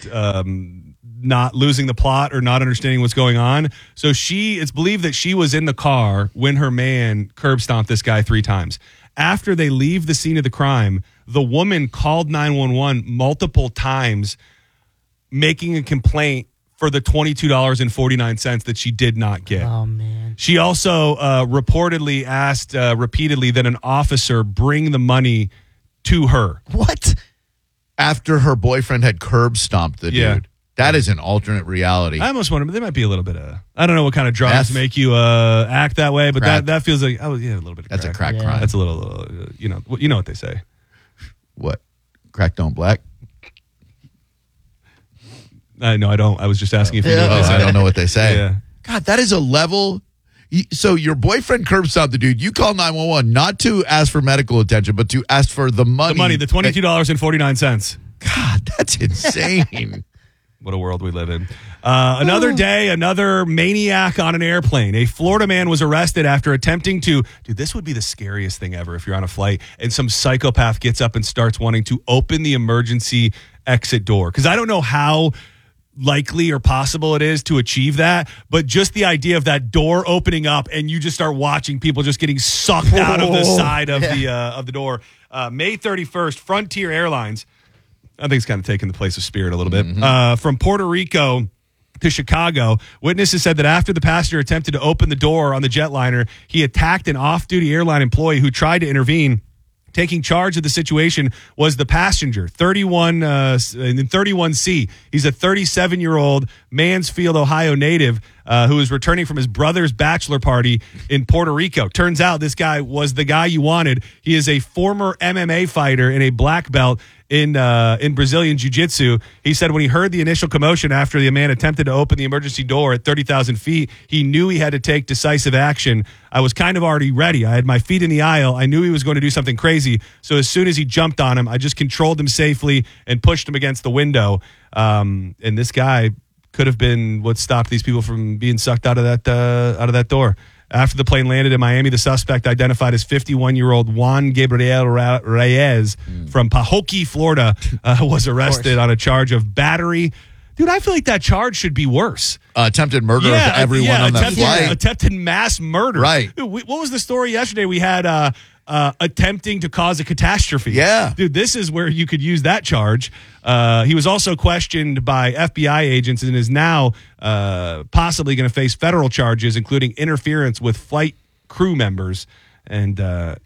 just not losing the plot or not understanding what's going on. So it's believed that she was in the car when her man curb stomped this guy 3 times. After they leave the scene of the crime, the woman called 911 multiple times, making a complaint for the $22.49 that she did not get. Oh, man. She also reportedly asked repeatedly that an officer bring the money to her. What? After her boyfriend had curb stomped the dude. That is an alternate reality. I almost wonder, there might be a little bit of, I don't know what kind of drugs make you act that way, but that feels like, a little bit of crack. That's a crack crime. That's a little, you know what they say. What? Crack don't black? No, I don't. I was just asking if you know what they say. I don't know what they say. Yeah. God, that is a level. So your boyfriend curb stomped the dude. You call 911 not to ask for medical attention, but to ask for the money. The $22.49. God, that's insane. What a world we live in. Another day, another maniac on an airplane. A Florida man was arrested after attempting to... Dude, this would be the scariest thing ever if you're on a flight and some psychopath gets up and starts wanting to open the emergency exit door. Because I don't know how likely or possible it is to achieve that, but just the idea of that door opening up and you just start watching people just getting sucked out of the side of the door. May 31st, Frontier Airlines... I think it's kind of taken the place of Spirit a little bit. From Puerto Rico to Chicago, witnesses said that after the passenger attempted to open the door on the jetliner, he attacked an off-duty airline employee who tried to intervene. Taking charge of the situation was the passenger, 31C. He's a 37-year-old Mansfield, Ohio native who is returning from his brother's bachelor party in Puerto Rico. Turns out this guy was the guy you wanted. He is a former MMA fighter and a black belt in Brazilian Jiu-Jitsu. He said when he heard the initial commotion after the man attempted to open the emergency door at 30,000 feet, he knew he had to take decisive action. I was kind of already ready. I had my feet in the aisle. I knew he was going to do something crazy. So as soon as he jumped on him, I just controlled him safely and pushed him against the window. And this guy could have been what stopped these people from being sucked out of that door. After the plane landed in Miami, the suspect, identified as 51-year-old Juan Gabriel Reyes from Pahokee, Florida, was arrested on a charge of battery. Dude, I feel like that charge should be worse. Attempted murder of everyone on that flight. Attempted mass murder. Right. Dude, what was the story yesterday? We had attempting to cause a catastrophe. Yeah. Dude, this is where you could use that charge. He was also questioned by FBI agents and is now possibly going to face federal charges, including interference with flight crew members. And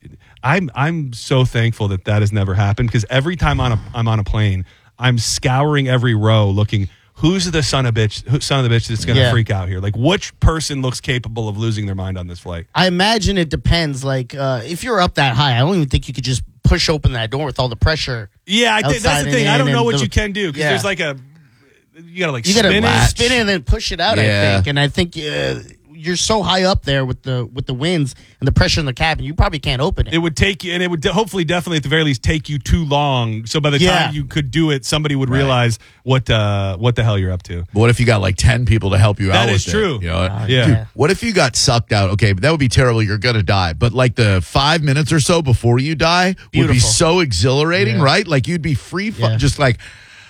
I'm so thankful that has never happened, because every time I'm on a plane, I'm scouring every row looking, who's the son of the bitch that's going to freak out here? Like, which person looks capable of losing their mind on this flight? I imagine it depends. Like, if you're up that high, I don't even think you could just push open that door with all the pressure. Yeah, I think that's the thing. I don't know what you can do, because there's like you gotta spin it and then push it out. Yeah. I think you're so high up there with the winds and the pressure in the cabin, you probably can't open it. It would take you, and it would hopefully, definitely, at the very least, take you too long. So by the time you could do it, somebody would realize what the hell you're up to. But what if you got like 10 people to help you out? That is true. You know? Dude, what if you got sucked out? Okay, that would be terrible. You're gonna die. But like the 5 minutes or so before you die would be so exhilarating, right? Like you'd be free, just like,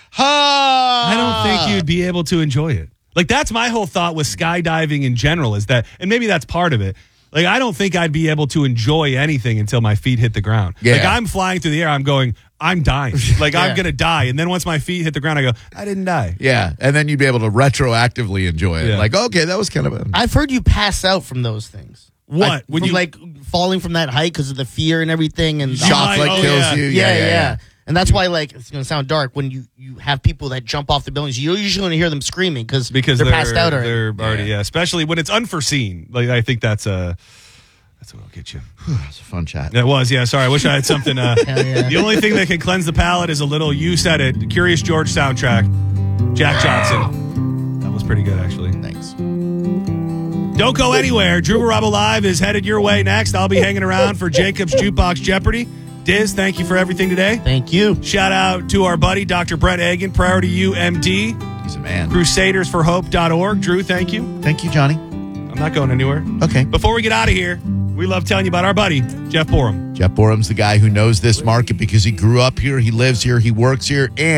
I don't think you'd be able to enjoy it. Like, that's my whole thought with skydiving in general, is that, and maybe that's part of it. Like, I don't think I'd be able to enjoy anything until my feet hit the ground. Yeah. Like, I'm flying through the air, I'm going, I'm dying. Like, I'm going to die. And then once my feet hit the ground, I go, I didn't die. Yeah. And then you'd be able to retroactively enjoy it. Yeah. Like, okay, that was kind of I've heard you pass out from those things. What? From like falling from that height because of the fear and everything. And chocolate kills you. Yeah. And that's why, like, it's going to sound dark, when you have people that jump off the buildings, you're usually going to hear them screaming because they're passed out already. They're already, especially when it's unforeseen. Like, I think that's what'll get you. It's a fun chat. It was, yeah. Sorry, I wish I had something. The only thing that can cleanse the palate is a little, you said it, the Curious George soundtrack. Jack Johnson. That was pretty good, actually. Thanks. Don't go anywhere. Drew Garabo Live is headed your way next. I'll be hanging around for Jacob's Jukebox Jeopardy. Diz, thank you for everything today. Thank you. Shout out to our buddy, Dr. Brett Egan, Priority U, MD. He's a man. CrusadersForHope.org. Drew, thank you. Thank you, Johnny. I'm not going anywhere. Okay. Before we get out of here, we love telling you about our buddy, Jeff Borum. Jeff Borum's the guy who knows this market because he grew up here, he lives here, he works here, and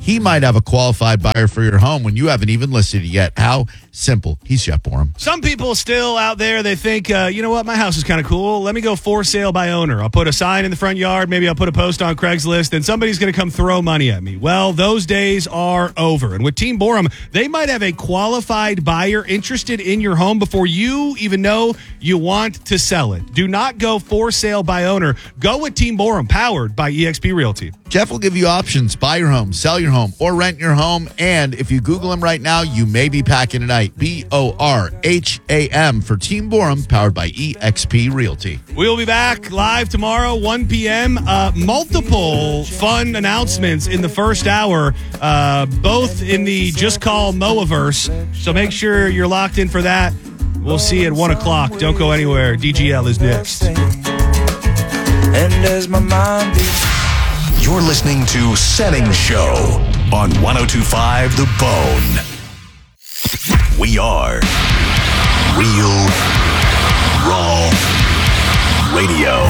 he might have a qualified buyer for your home when you haven't even listed it yet. How simple. He's Jeff Borum. Some people still out there, they think, you know what, my house is kind of cool. Let me go for sale by owner. I'll put a sign in the front yard. Maybe I'll put a post on Craigslist, and somebody's going to come throw money at me. Well, those days are over. And with Team Borum, they might have a qualified buyer interested in your home before you even know you want to sell it. Do not go for sale by owner. Go with Team Borum, powered by eXp Realty. Jeff will give you options. Buy your home, sell your home, or rent your home. And if you Google him right now, you may be packing tonight. BORHAM for Team Borum, powered by eXp Realty. We'll be back live tomorrow, 1 p.m. Multiple fun announcements in the first hour, both in the Just Call Moaverse. So make sure you're locked in for that. We'll see you at 1 o'clock. Don't go anywhere. DGL is next. And as my mind beats. You're listening to Setting Show on 102.5 The Bone. We are Real Raw Radio.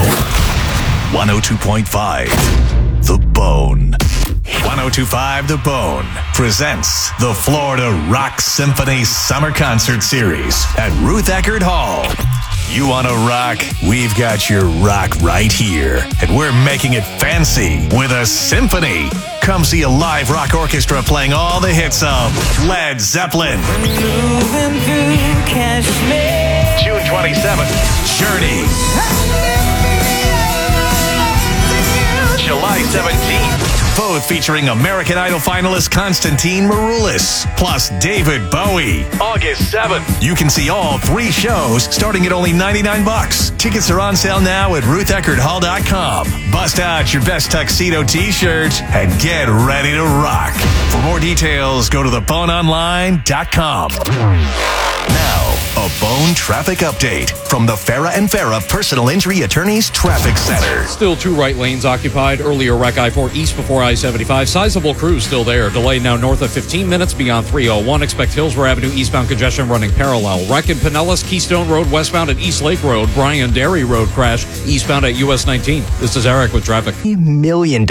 102.5 The Bone. 102.5 The Bone presents the Florida Rock Symphony Summer Concert Series at Ruth Eckerd Hall. You want to rock? We've got your rock right here. And we're making it fancy with a symphony. Come see a live rock orchestra playing all the hits of Led Zeppelin. June 27th, Journey. July 17th. Both featuring American Idol finalist Konstantin Maroulis, plus David Bowie. August 7th. You can see all 3 shows starting at only $99. Tickets are on sale now at RuthEckerdHall.com. Bust out your best tuxedo t-shirt and get ready to rock. For more details, go to theboneonline.com. Now, a Bone traffic update from the Farah and Farah Personal Injury Attorneys Traffic Center. Still 2 right lanes occupied. Earlier wreck I-4 east before I-75. Sizable crew still there. Delay now north of 15 minutes beyond 301. Expect Hillsborough Avenue eastbound congestion running parallel. Wreck in Pinellas, Keystone Road westbound at East Lake Road. Bryan Dairy Road crash eastbound at US 19. This is Eric with traffic. $1 million.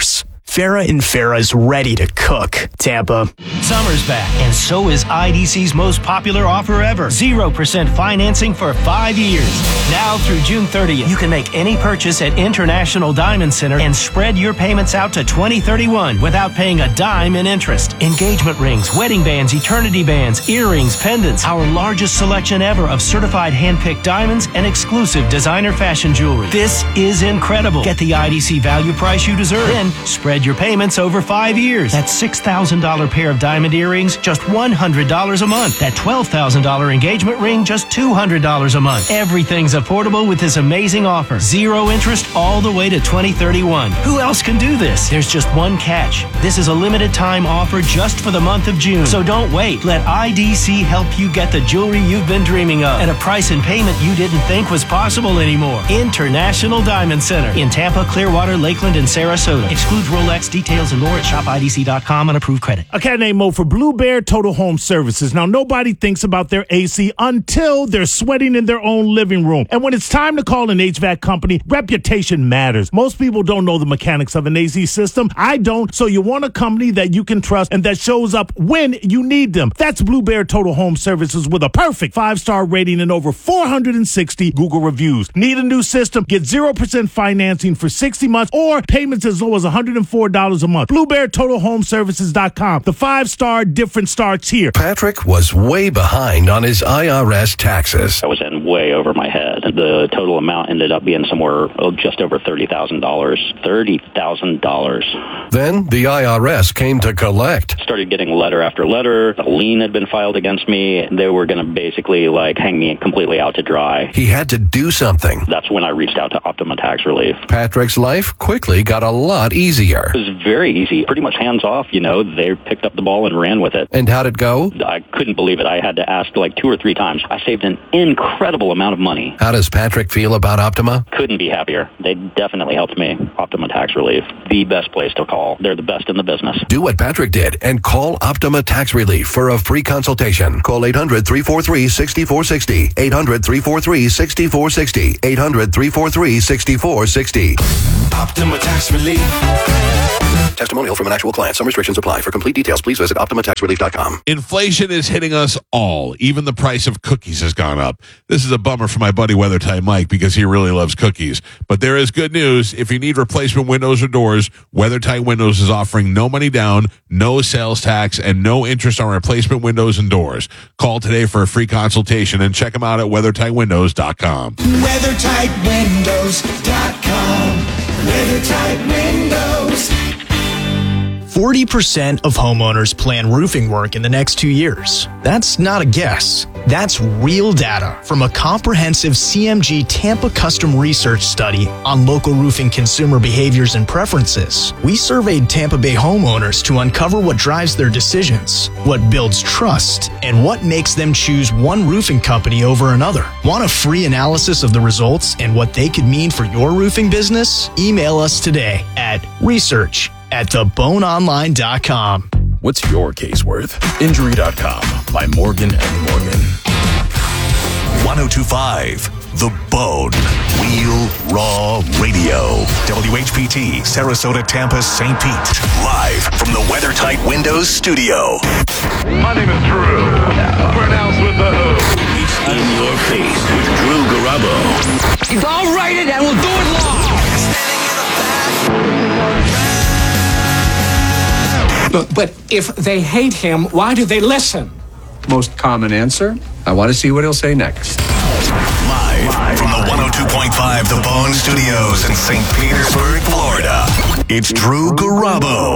Farah and Farah's ready to cook. Tampa. Summer's back, and so is IDC's most popular offer ever. 0% financing for 5 years. Now through June 30th, you can make any purchase at International Diamond Center and spread your payments out to 2031 without paying a dime in interest. Engagement rings, wedding bands, eternity bands, earrings, pendants. Our largest selection ever of certified hand-picked diamonds and exclusive designer fashion jewelry. This is incredible. Get the IDC value price you deserve. Then spread your payments over 5 years. That $6,000 pair of diamond earrings, just $100 a month. That $12,000 engagement ring, just $200 a month. Everything's affordable with this amazing offer. 0 interest all the way to 2031. Who else can do this? There's just one catch. This is a limited time offer just for the month of June. So don't wait. Let IDC help you get the jewelry you've been dreaming of at a price and payment you didn't think was possible anymore. International Diamond Center in Tampa, Clearwater, Lakeland, and Sarasota. Excludes Rolex. Details and more at shopidc.com on approved credit. A cat named Mo for Blue Bear Total Home Services. Now, nobody thinks about their AC until they're sweating in their own living room. And when it's time to call an HVAC company, reputation matters. Most people don't know the mechanics of an AC system. I don't. So you want a company that you can trust and that shows up when you need them. That's Blue Bear Total Home Services with a perfect 5-star rating and over 460 Google reviews. Need a new system? Get 0% financing for 60 months or payments as low as $104 a month. BlueBearTotalHomeServices.com. The 5-star difference starts here. Patrick was way behind on his IRS taxes. I was in way over my head. The total amount ended up being somewhere just over $30,000. $30,000. Then the IRS came to collect. Started getting letter after letter. A lien had been filed against me. They were going to basically hang me completely out to dry. He had to do something. That's when I reached out to Optima Tax Relief. Patrick's life quickly got a lot easier. It was very easy, pretty much hands off, They picked up the ball and ran with it. And how'd it go? I couldn't believe it. I had to ask 2 or 3 times. I saved an incredible amount of money. How does Patrick feel about Optima? Couldn't be happier. They definitely helped me. Optima Tax Relief, the best place to call. They're the best in the business. Do what Patrick did and call Optima Tax Relief for a free consultation. Call 800-343-6460. 800-343-6460. 800-343-6460. Optima Tax Relief. Testimonial from an actual client. Some restrictions apply. For complete details, please visit OptimaTaxRelief.com. Inflation is hitting us all. Even the price of cookies has gone up. This is a bummer for my buddy WeatherTight Mike because he really loves cookies. But there is good news. If you need replacement windows or doors, WeatherTight Windows is offering no money down, no sales tax, and no interest on replacement windows and doors. Call today for a free consultation and check them out at WeatherTightWindows.com. WeatherTightWindows.com. WeatherTight Windows. 40% of homeowners plan roofing work in the next 2 years. That's not a guess. That's real data from a comprehensive CMG Tampa custom research study on local roofing consumer behaviors and preferences. We surveyed Tampa Bay homeowners to uncover what drives their decisions, what builds trust, and what makes them choose one roofing company over another. Want a free analysis of the results and what they could mean for your roofing business? Email us today at research@theboneonline.com. What's your case worth? Injury.com by Morgan & Morgan. 102.5 The Bone. Real Raw Radio. WHPT, Sarasota, Tampa, St. Pete. Live from the WeatherTight Windows studio. My name is Drew. Pronounced with the O. It's in your face with Drew Garabo. I'll write it and we'll do it live. But if they hate him, why do they listen? Most common answer, I want to see what he'll say next. Live from the 102.5 The Bone Studios in St. Petersburg, Florida. It's Drew Garabo.